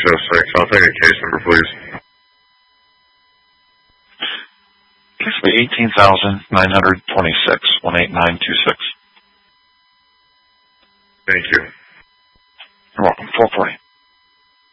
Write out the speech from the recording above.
I'll take a case number, please. Case number 18,926, 18926. Thank you. You're welcome. 440.